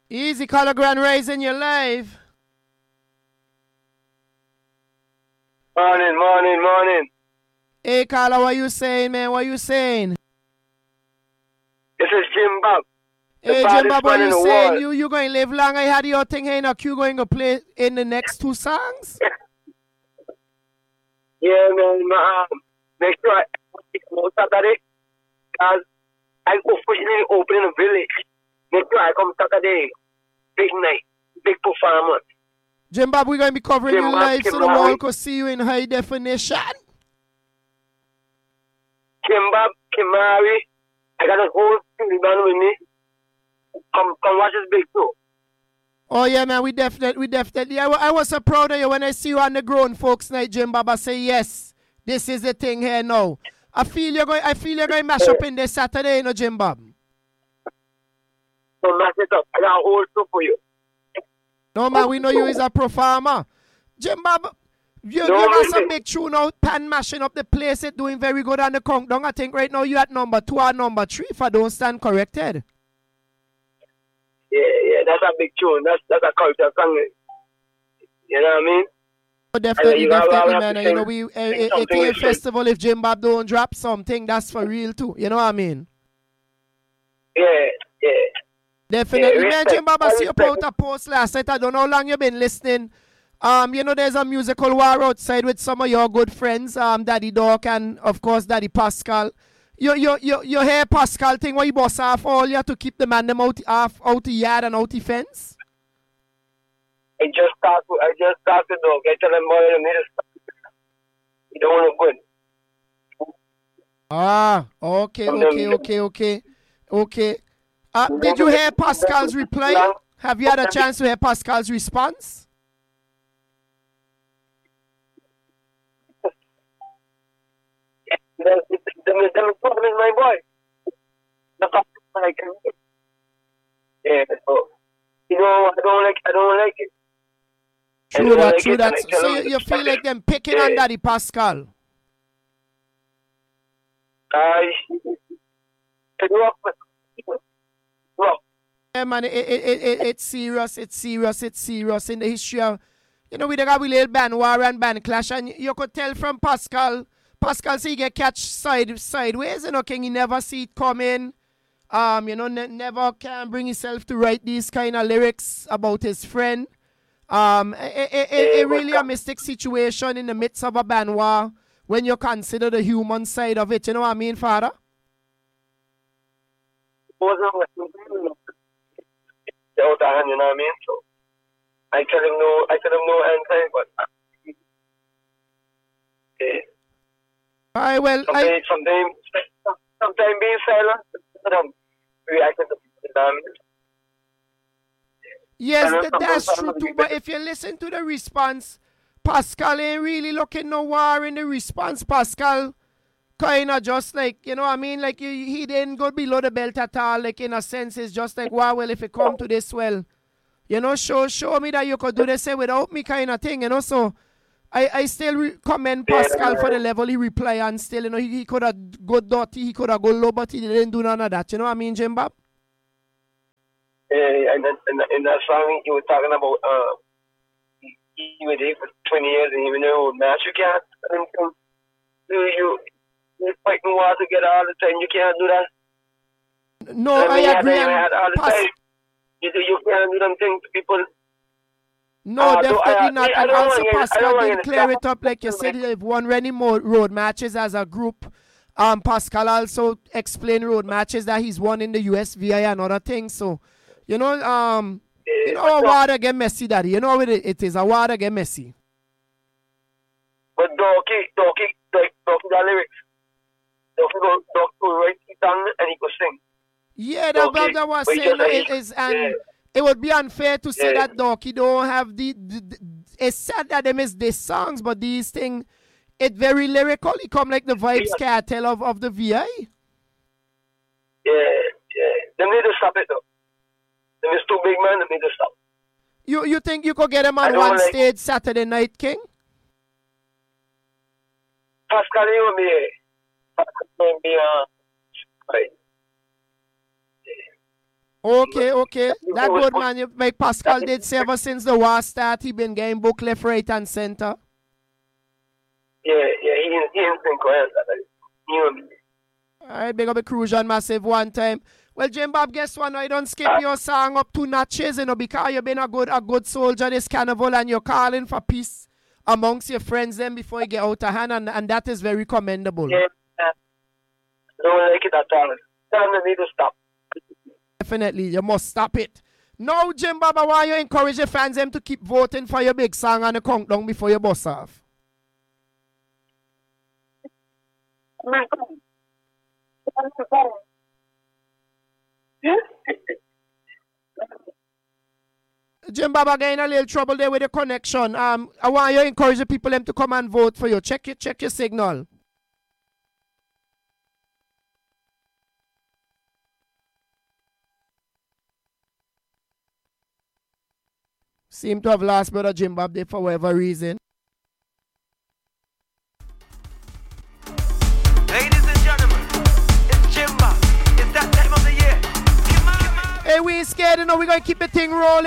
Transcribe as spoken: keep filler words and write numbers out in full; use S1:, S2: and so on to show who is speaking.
S1: Easy, Color Grand Rising, your live.
S2: Morning, morning, morning.
S1: Hey, Carla, what you saying, man? What you saying?
S2: This is Jim Bob.
S1: Hey, Jim Bob, what you saying? You you going to live long? I had your thing here in a queue going to play in the next two songs?
S2: Yeah, man. Um, make sure I come Saturday. Because I officially open in a village. Make sure I come Saturday. Big night. Big performance.
S1: Jim Bob, we're going to be covering
S2: Jim
S1: you
S2: Bob,
S1: live
S2: Kim
S1: so the
S2: Harry.
S1: world could see you in high definition.
S2: Kimbab, Kimari, I got a whole thing done with me. Come, come watch this big show.
S1: Oh, yeah, man, we definitely, we definitely. I, wa- I was so proud of you when I see you on the Grown Folks Night, Jim Bob. I say, yes, this is the thing here now. I feel you're going, I feel you're going to mash up in this Saturday, you know, Jim Bob.
S2: So match it up. I got a whole show for you.
S1: No, man, we know you is a performer. Jim Bob, you,
S2: No,
S1: you got
S2: listen.
S1: some big tune out, pan mashing up the place, it doing very good on the countdown. I think right now you at number two or number three, if I don't stand corrected.
S2: Yeah, yeah, that's a big tune. That's that's a culture song. You know what I mean?
S1: Oh, definitely,
S2: you gotta
S1: definitely,
S2: have
S1: man.
S2: to
S1: And, you know,
S2: sing-
S1: we
S2: sing
S1: uh, it,
S2: something
S1: it
S2: with
S1: festival. If Jim Bob don't drop something, that's for real too. You know what I mean?
S2: Yeah, yeah.
S1: Definitely,
S2: Yeah,
S1: man.
S2: respect.
S1: Jim Bob, I
S2: I
S1: see you
S2: respect.
S1: put out a post last night. I don't know how long you've been listening. Um, you know, there's a musical war outside with some of your good friends, um, Daddy Doc and of course Daddy Pascal. You you you you hear Pascal thing where you boss off all you to keep the man them out off out the yard and out the fence?
S2: I just talked to I just talked to Dog. I tell him more than this. You don't look good.
S1: Ah, okay, okay, okay, okay, okay. Uh, did you hear Pascal's reply? Have you had a chance to hear Pascal's response?
S2: Them them them problem is my boy. The problem is like yeah, so you know I don't like I don't like it. I
S1: True
S2: don't
S1: that,
S2: like
S1: true
S2: it,
S1: that.
S2: and I tell
S1: So
S2: them-
S1: you, you feel like them picking on
S2: Yeah.
S1: Daddy Pascal?
S2: I I grew up with rock.
S1: Yeah, man, it, it, it, it, it's serious, it's serious, it's serious in the history of, you know, we got we little band war and band clash, and you could tell from Pascal, Pascal see he get catch side sideways, you know, can he never see it coming, um, you know, ne- never can bring himself to write these kind of lyrics about his friend. Um, it, it, it, it really a mystic situation in the midst of a band war when you consider the human side of it, you know what I mean, Father?
S2: Wasn't what the other hand, you know what I mean? So I tell him no I tell him no anytime, but yeah.
S1: I well, I,
S2: Sometimes sometimes sometimes being silent um, reacting to you know what I mean?
S1: yes,
S2: I know
S1: that,
S2: some
S1: that's
S2: people
S1: true
S2: are
S1: too. But if you listen to the response, Pascal ain't really looking no war in the response. Pascal kind of just like, you know what I mean? Like you, he didn't go below the belt at all. Like in a sense, it's just like, wow, well, if it come to this, well, you know, show show me that you could do the same without me kind of thing, you know. So I, I still re- commend Pascal for the level he reply and still, you know, he, he could have go dirty, he could have go low, but he didn't do none of that. You know what I mean, Jim Bob?
S2: Yeah, and then in, in that song he was talking about uh he, he was there for twenty years and even though match you can't and, um, you you you fighting war together all the time, you can't do that.
S1: No,
S2: I
S1: I
S2: mean, you had-
S1: agree.
S2: you
S1: And
S2: had all the
S1: Pas-
S2: time. You do you can't do them things to people.
S1: No,
S2: Uh, so
S1: definitely
S2: I-
S1: not.
S2: I
S1: And
S2: don't
S1: also,
S2: wanna get- I
S1: Pascal
S2: don't wanna
S1: did
S2: get
S1: clear it
S2: stuck.
S1: up, like you said, they've won many more road matches as a group. Um, Pascal also explained road matches that he's won in the U S V I and other things. So, you know, um, you know, a water get messy, daddy. You know what it, it is. A water get messy.
S2: But Doki, Doki, like Doki, the lyrics. Doki go, Doki go write it down and he could sing.
S1: Yeah, that,
S2: Okay,
S1: that, that was
S2: but he
S1: saying
S2: just-
S1: it is, and
S2: yeah.
S1: it would be unfair to say
S2: Yeah.
S1: that Doki don't have the, the, the. It's sad that they miss these songs, but these things, it very lyrical. It come like the vibes
S2: Yeah.
S1: cartel of, of the V I.
S2: Yeah, yeah. Them need to stop it though. Them is too big, man. Them need to stop.
S1: You you think you could get him
S2: I
S1: on
S2: don't
S1: one
S2: like-
S1: stage Saturday night, King?
S2: Pascal, you will be Pascal will be uh, right.
S1: Okay, okay. That good, man. You, like Pascal did say ever since the war start, he been getting book left, right, and center.
S2: Yeah, yeah, he, he ain't been quiet. You know.
S1: All right, big up a Crucian Massive one time. Well, Jim Bob, guess what? I don't skip your song up two notches, you know, because you've been a good a good soldier this carnival and you're calling for peace amongst your friends then before you get out of hand, and, and that is very commendable.
S2: Yeah, I don't like it at all. Tell me to stop.
S1: Definitely, you must stop it. Now, Jim Bob, I want you to encourage your fans them to keep voting for your big song and the countdown before you bust off. Jim Baba getting a little trouble there with the connection. Um, I want you to encourage the people them to come and vote for you. Check your check your signal. Seem to have lost brother Jim Bob there for whatever reason.
S3: Ladies and gentlemen, it's Jim Bob. It's that time of the year. Come on, come on.
S1: Hey, we ain't scared, you know, we're gonna keep the thing rolling.